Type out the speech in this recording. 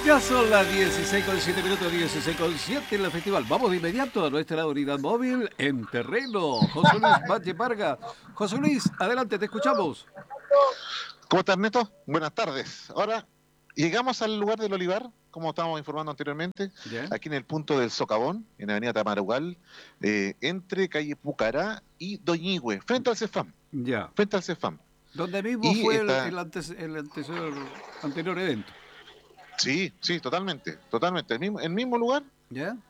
Ya son las 16:07 minutos, 16:07 en el festival. Vamos de inmediato a nuestra unidad móvil en terreno. José Luis Valle Vargas. José Luis, adelante, te escuchamos. ¿Cómo estás, Neto? Buenas tardes. Ahora llegamos al lugar del Olivar, como estábamos informando anteriormente, ¿Ya? aquí en el punto del Socavón, en Avenida Tamarugal, entre calle Pucará y Doñigüe, frente al CEFAM, Ya. frente al CEFAM. Donde mismo Y fue está, el anterior evento. sí, sí, totalmente, totalmente, el mismo lugar, ¿Ya?